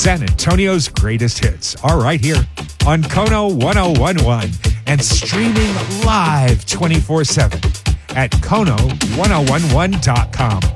San Antonio's greatest hits are right here on Kono 1011 and streaming live 24/7 at Kono1011.com.